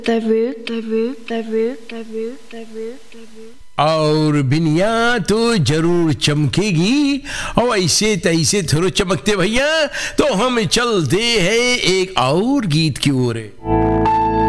और बिनिया तो जरूर चमकेगी और ऐसे तैसे थोड़े चमकते भैया। तो हम चलते हैं एक और गीत की ओर।